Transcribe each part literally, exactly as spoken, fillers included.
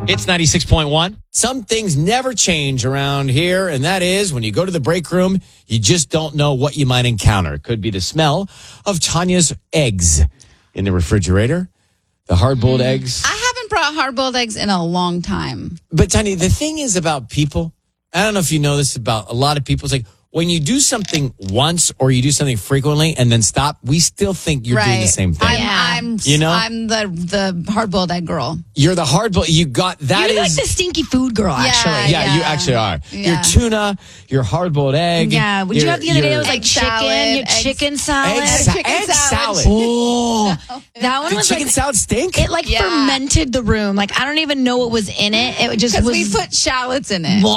It's ninety-six point one. Some things never change around here, and that is when you go to the break room, you just don't know what you might encounter. It could be the smell of Tanya's eggs in the refrigerator, the hard-boiled mm. eggs. I haven't brought hard-boiled eggs in a long time. But, Tanya, the thing is about people, I don't know if you know this about a lot of people, it's like, when you do something once or you do something frequently and then stop, we still think you're right. doing the same thing. I'm, yeah. I'm, you know? I'm the the hard-boiled egg girl. You're the hard-boiled. You got that. You're is, like the stinky food girl, yeah, actually. Yeah, yeah, you actually are. Yeah. Your tuna, your hard-boiled egg. Yeah. What did you have the other day? It was like chicken, salad, your eggs, chicken salad. Egg, sa- chicken egg salad. salad. Oh, that one did was chicken like salad stink? it like Yeah. fermented the room. Like I don't even know what was in it. It just was. we put shallots in it.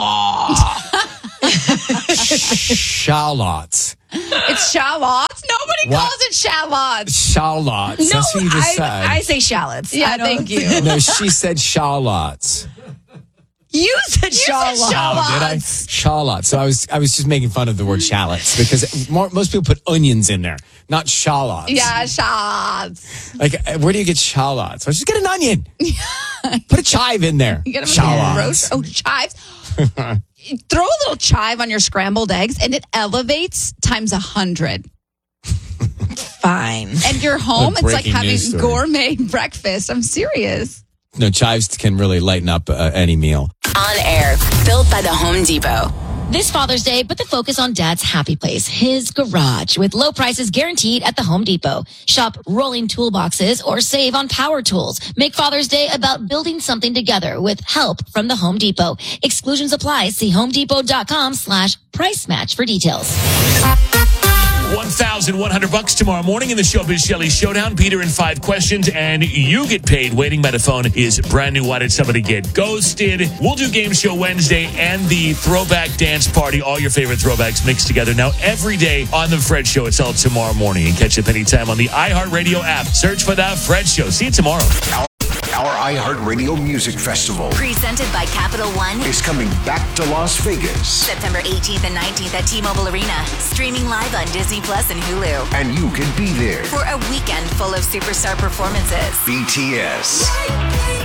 Shallots. It's shallots. Nobody What? calls it shallots. Shallots. no, That's what you just I, said. I say shallots. Yeah, I don't- thank you. No, she said shallots. You said said shallots. shallots. Oh, did I? Shallots. So I was I was just making fun of the word shallots because more, most people put onions in there, not shallots. Yeah, shallots. Like, uh, where do you get shallots? Well, just get an onion. Put a chive in there. You gotta Shallots. roast. Oh, chives. Throw a little chive on your scrambled eggs, and it elevates times a hundred. Fine. And you're home. What It's like breaking having news story. gourmet breakfast. I'm serious. No, chives can really lighten up uh, any meal. On air, built by the Home Depot. This Father's Day, put the focus on Dad's happy place, his garage, with low prices guaranteed at the Home Depot. Shop rolling toolboxes or save on power tools. Make Father's Day about building something together with help from the Home Depot. Exclusions apply. See homedepot.com slash price match for details. one thousand one hundred bucks tomorrow morning in the Showbiz Shelley Showdown. Peter in five questions, and you get paid. Waiting by the phone is brand new Why Did Somebody Get Ghosted? We'll do Game Show Wednesday and the Throwback Dance Party. All your favorite throwbacks mixed together. Now, every day on The Fred Show. It's all tomorrow morning. And catch up anytime on the iHeartRadio app. Search for The Fred Show. See you tomorrow. Our iHeartRadio Music Festival Presented by Capital One. is coming back to Las Vegas. September eighteenth and nineteenth at T-Mobile Arena. Streaming live on Disney Plus and Hulu. And you can be there. For a weekend full of superstar performances. B T S.